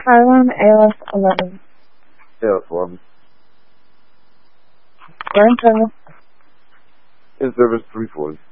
Highland ALS 11. ALS 11. We're in service. In service 340.